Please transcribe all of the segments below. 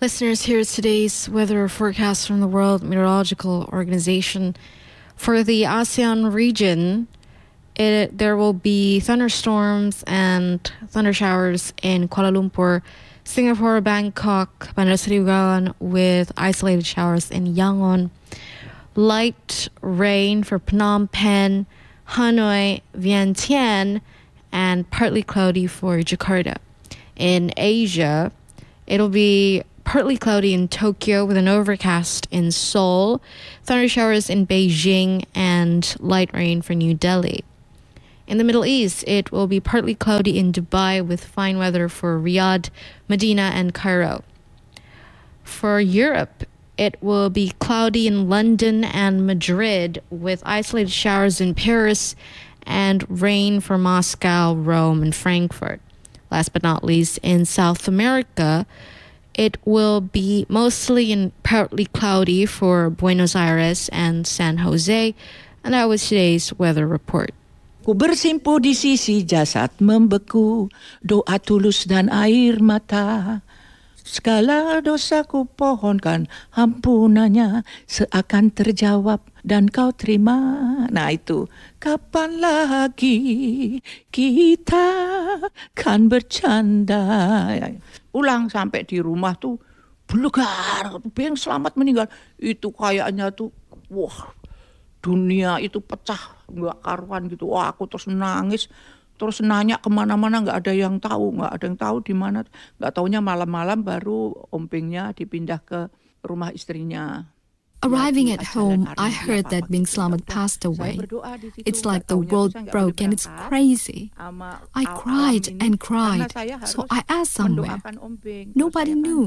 Listeners, here's today's weather forecast from the World Meteorological Organization. For the ASEAN region, there will be thunderstorms and thunder showers in Kuala Lumpur, Singapore, Bangkok, Bandar Seri Begawan, with isolated showers in Yangon. Light rain for Phnom Penh, Hanoi, Vientiane, and partly cloudy for Jakarta. In Asia, it'll be partly cloudy in Tokyo with an overcast in Seoul, thunder showers in Beijing, and light rain for New Delhi. In the Middle East, it will be partly cloudy in Dubai with fine weather for Riyadh, Medina, and Cairo. For Europe, it will be cloudy in London and Madrid with isolated showers in Paris and rain for Moscow, Rome, and Frankfurt. Last but not least, in South America, it will be mostly and partly cloudy for Buenos Aires and San Jose. And that was today's weather report. Ku bersimpuh di sisi jasad membeku, doa tulus dan air mata. Segala dosaku pohonkan ampunannya seakan terjawab dan kau terima. Nah itu, kapan lagi kita kan bercanda. Ulang sampai di rumah tuh belegar, Beng Slamet meninggal. Itu kayaknya tuh, wah dunia itu pecah, nggak karuan gitu. Wah aku terus nangis. Terus nanya kemana-mana nggak ada yang tahu di mana. Nggak taunya malam-malam baru ompengnya dipindah ke rumah istrinya. Arriving at home, I heard that Beng Slamet passed away. It's like the world broke and it's crazy. I cried and cried, so I asked somewhere. Nobody knew.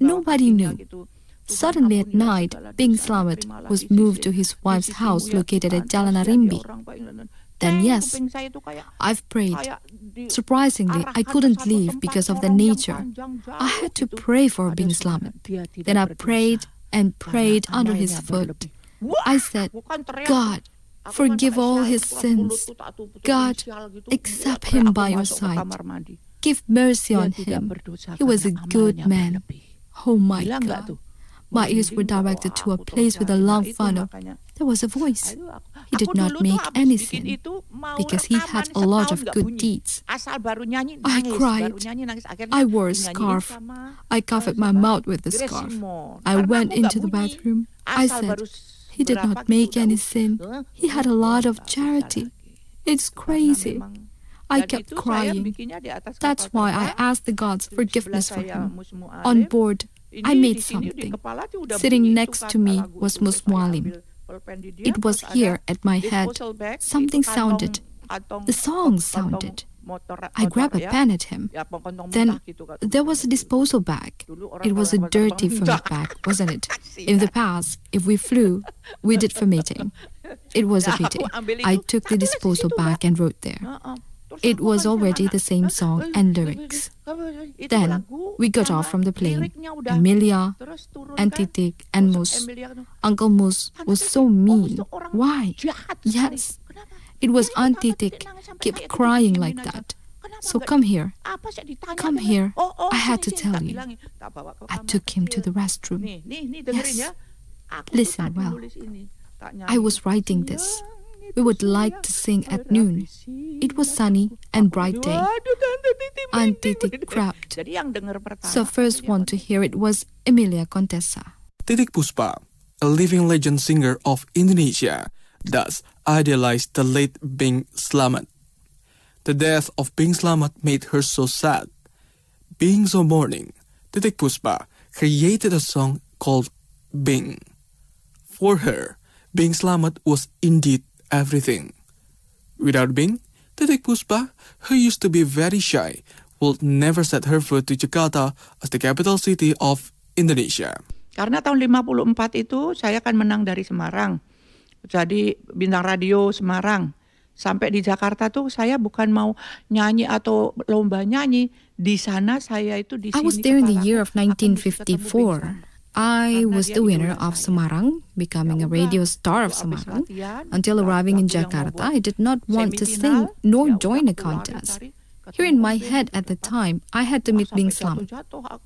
Suddenly at night, Beng Slamet was moved to his wife's house located at Jalan Arimbi. Then yes, I've prayed. Surprisingly, I couldn't leave because of the nature. I had to pray for Beng Slamet. Then I prayed and prayed under his foot. I said, God, forgive all his sins. God, accept him by your side. Give mercy on him. He was a good man. Oh my God. My ears were directed to a place with a long funnel. There was a voice. He did not make any sin because he had a lot of good deeds. I cried. I wore a scarf. I covered my mouth with the scarf. I went into the bathroom. I said, he did not make any sin. He had a lot of charity. It's crazy. I kept crying. That's why I asked the gods forgiveness for him. On board, I made something. Sitting next to me was Mus Mualim. It was here at my head. Something sounded. The song sounded. I grabbed a pen at him. Then there was a disposal bag. It was a dirty vomit bag, wasn't it? In the past, if we flew, we did vomiting. It was a pity. I took the disposal bag and wrote there. It was already the same song and lyrics. Then we got off from the plane. Emilia, and Titik, and Mus. Uncle Mus was so mean. Why? Yes, it was Aunt Titik kept crying like that. So come here. Come here. I had to tell you. I took him to the restroom. Yes. Listen well. I was writing this. We would like to sing at noon. It was sunny and bright day. Aunt Titik grabbed. So first one to hear it was Emilia Contessa. Titiek Puspa, a living legend singer of Indonesia, thus idealized the late Beng Slamet. The death of Beng Slamet made her so sad. Being so mourning, Titiek Puspa created a song called Beng. For her, Beng Slamet was indeed everything. Without Beng, Titiek Puspa, who used to be very shy, would never set her foot to Jakarta as the capital city of Indonesia. Karena tahun 54 itu saya kan menang dari Semarang. Jadi bintang radio Semarang. Sampai di Jakarta tuh saya bukan mau nyanyi atau lomba nyanyi. Di sana saya itu di sini. I was there in the year of 1954. I was the winner of Semarang, becoming a radio star of Semarang. Until arriving in Jakarta, I did not want to sing nor join a contest. Here in my head at the time, I had to meet Beng Slamet.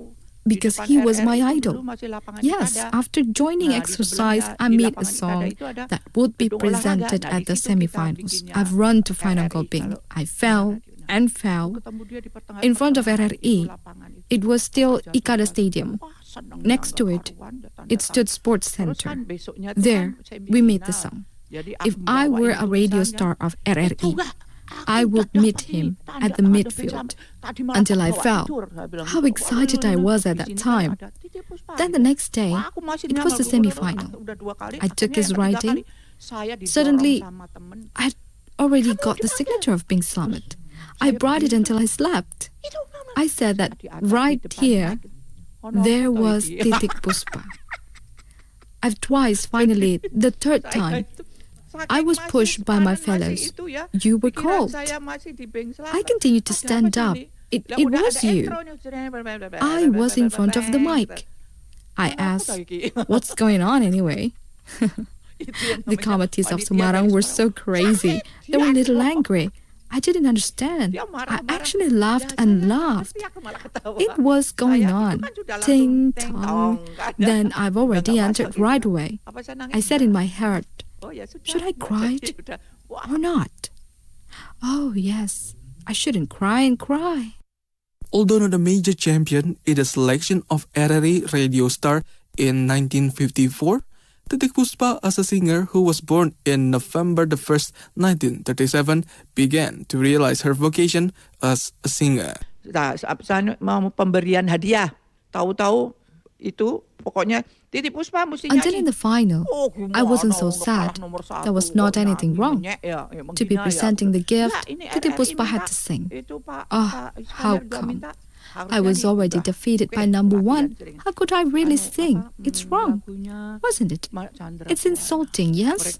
because he was my idol. Yes, after joining exercise, I made a song that would be presented at the semi-finals. I've run to find Uncle Bing. I fell and fell in front of RRI. It was still Ikada Stadium. Next to it, it stood Sports Center. There, we made the song. If I were a radio star of RRI, I would meet him at the midfield until I fell. How excited I was at that time. Then the next day, it was the semi-final. I took his writing. Suddenly, I had already got the signature of Bing Slamet. I brought it until I slept. I said that right here, there was Titik Puspa. I've twice, finally, the third time, I was pushed by my fellows. You were called. I continued to stand up. It was you. I was in front of the mic. I asked, what's going on anyway? The committees of Semarang were so crazy. They were a little angry. I didn't understand. I actually laughed and laughed. It was going on. Ting, tong. Then I've already answered right away. I said in my heart, should I cry or not? Oh, yes. I shouldn't cry and cry. Although not a major champion in the selection of RRI Radio Star in 1954, Titik Puspa, as a singer who was born in November the 1st, 1937, began to realize her vocation as a singer. Mau pemberian hadiah. Tahu-tahu itu pokoknya Titik Puspa mesti nyanyi. Until in the final, I wasn't so sad. There was not anything wrong. To be presenting the gift, Titik Puspa had to sing. Oh, how come? I was already defeated by number one. How could I really sing? It's wrong, wasn't it? It's insulting, yes?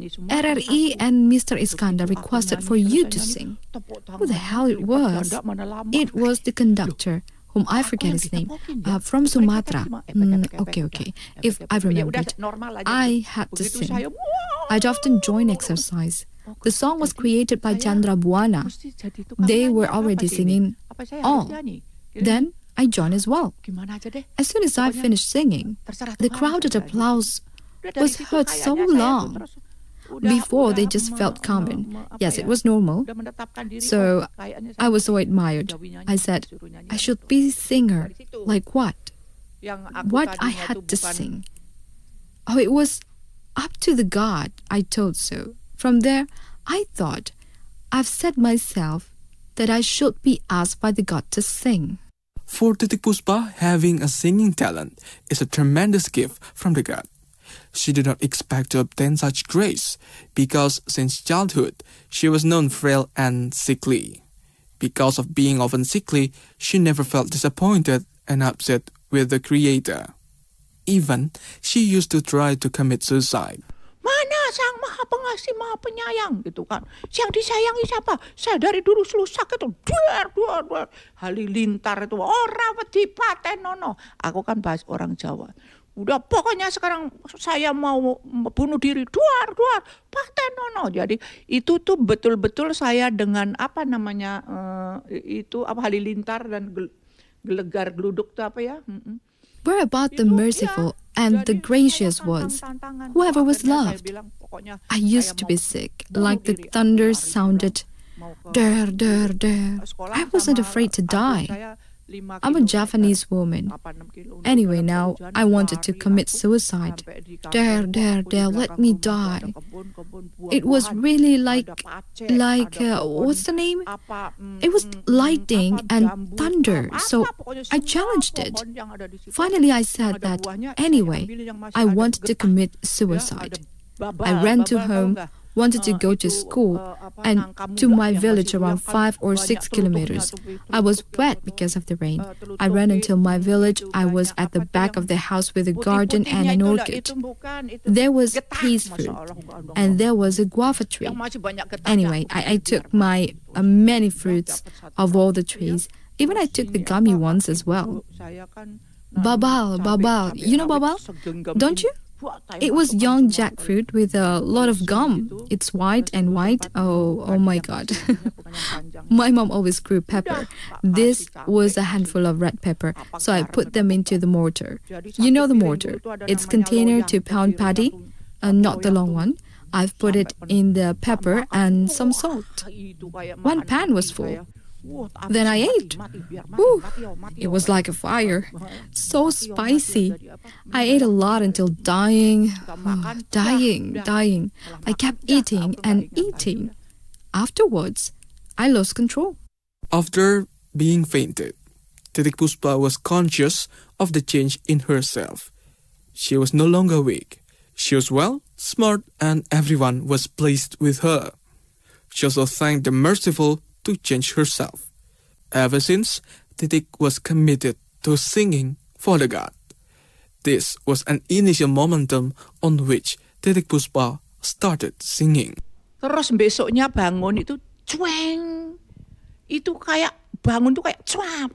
RRI and Mr. Iskandar requested for you to sing. Who the hell it was? It was the conductor, whom I forget his name, from Sumatra. Okay. If I remember it, I had to sing. I'd often join exercise. The song was created by Chandra Buana. They were already singing all. Then I joined as well. As soon as I finished singing, the crowded applause was heard so long. Before, they just felt common. Yes, it was normal. So I was so admired. I said, I should be a singer. Like what? What I had to sing. Oh, it was up to the God, I told so. From there, I thought, I've said myself that I should be asked by the God to sing. For Titik Puspa, having a singing talent is a tremendous gift from the God. She did not expect to obtain such grace because since childhood she was known frail and sickly. Because of being often sickly, she never felt disappointed and upset with the Creator. Even she used to try to commit suicide. Mana Sang Maha Pengasih, Maha Penyayang, gitu kan. Yang disayangi siapa? Saya dari dulu selalu sakit tuh. Duar. Halilintar itu. Ora wedi patenono. Aku kan bahas orang Jawa. Udah pokoknya sekarang saya mau bunuh diri. Duar. Patenono. Jadi itu tuh betul-betul saya dengan apa namanya itu apa halilintar dan gelegar geluduk tuh apa ya? Where about the merciful and the gracious was, whoever was loved. I used to be sick, like the thunder sounded, der. I wasn't afraid to die. I'm a Japanese woman. Anyway, now I wanted to commit suicide. Der, let me die. It was really like what's the name? It was lightning and thunder, so I challenged it. Finally, I said that anyway, I wanted to commit suicide. I ran to home, wanted to go to school and to my village around 5 or 6 kilometers. I was wet because of the rain. I ran until my village. I was at the back of the house with a garden and an orchid. There was peas fruit and there was a guava tree. Anyway, I took my many fruits of all the trees. Even I took the gummy ones as well. Babal. You know babal? Don't you? It was young jackfruit with a lot of gum. It's white and white. Oh my God. My mom always grew pepper. This was a handful of red pepper, so I put them into the mortar. You know the mortar. It's container to pound patty, not the long one. I've put it in the pepper and some salt. One pan was full. Then I ate. Whew, it was like a fire. So spicy. I ate a lot until dying. Dying. I kept eating and eating. Afterwards, I lost control. After being fainted, Titik Puspa was conscious of the change in herself. She was no longer weak. She was well, smart, and everyone was pleased with her. She also thanked the merciful to change herself. Ever since, Titik was committed to singing for the God. This was an initial momentum on which Titik Puspa started singing. Terus besoknya bangun itu cueng. Itu kayak bangun tuh kayak cuap.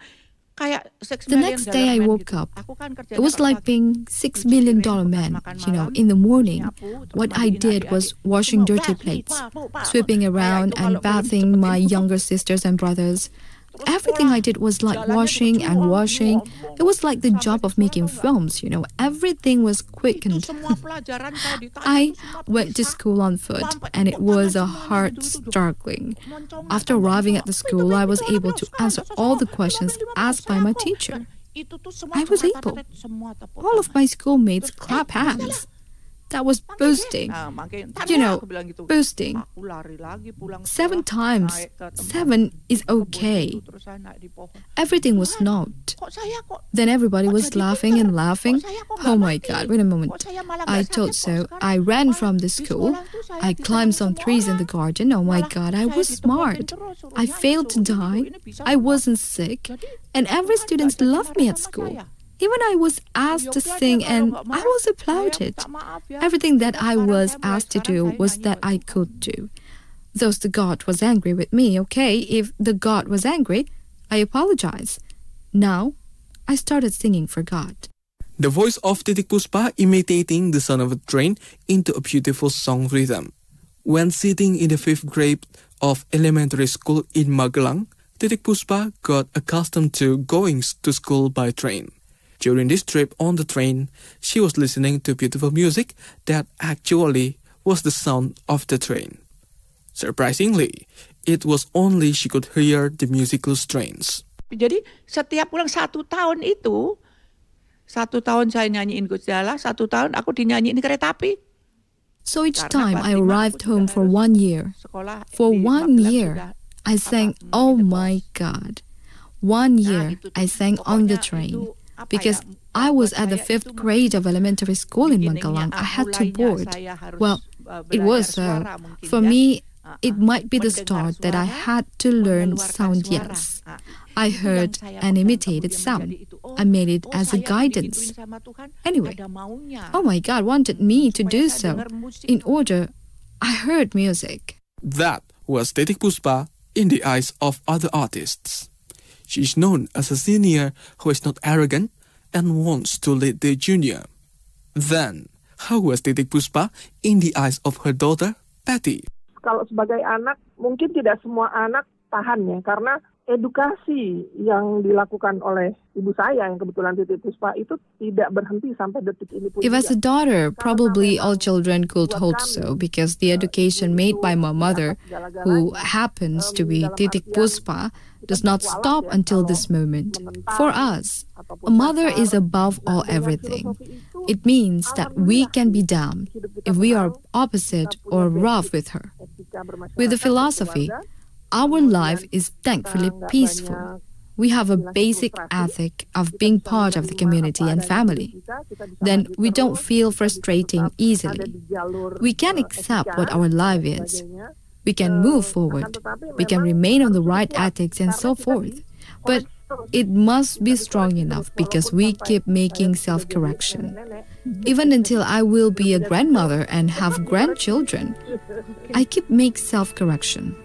The next day I woke up. It was like being $6 million man. In the morning, what I did was washing dirty plates, sweeping around and bathing my younger sisters and brothers. Everything I did was like washing and washing. It was like the job of making films, Everything was quickened. I went to school on foot, and it was a hard struggling. After arriving at the school, I was able to answer all the questions asked by my teacher. I was able. All of my schoolmates clap hands. That was boosting. Boosting. 7 times. 7 is okay. Everything was not. Then everybody was laughing and laughing. Oh my God, wait a moment. I thought so. I ran from the school. I climbed some trees in the garden. Oh my God, I was smart. I failed to die. I wasn't sick. And every student loved me at school. Even I was asked to sing and I was applauded. Everything that I was asked to do was that I could do. Thus the God was angry with me, okay? If the God was angry, I apologize. Now, I started singing for God. The voice of Titik Puspa imitating the sound of a train into a beautiful song rhythm. When sitting in the 5th grade of elementary school in Magelang, Titik Puspa got accustomed to going to school by train. During this trip on the train, she was listening to beautiful music that actually was the sound of the train. Surprisingly, it was only she could hear the musical strains. Jadi setiap pulang 1 tahun itu, 1 tahun saya nyanyiin Gusti Allah, 1 tahun aku dinyanyiin kereta api. So each time I arrived home for 1 year. For 1 year, I sang Oh My God. 1 year, I sang on the train. Because I was at the 5th grade of elementary school in Magelang, I had to board. Well, it was so. For me, it might be the start that I had to learn sound yes. I heard an imitated sound. I made it as a guidance. Anyway, oh my God wanted me to do so. In order, I heard music. That was Titik Puspa in the eyes of other artists. She is known as a senior who is not arrogant and wants to lead the junior. Then, how was Titik Puspa in the eyes of her daughter, Patty? Kalau sebagai anak, mungkin tidak semua anak tahan ya, karena edukasi yang dilakukan oleh ibu saya yang kebetulan Titik Puspa itu tidak berhenti sampai detik ini pun. If as a daughter, probably all children could hold so because the education made by my mother, who happens to be Titik Puspa, does not stop until this moment. For us, a mother is above all everything. It means that we can be down if we are opposite or rough with her. With the philosophy, our life is thankfully peaceful. We have a basic ethic of being part of the community and family. Then we don't feel frustrating easily. We can accept what our life is. We can move forward. We can remain on the right ethics and so forth. But it must be strong enough because we keep making self-correction. Even until I will be a grandmother and have grandchildren, I keep making self-correction.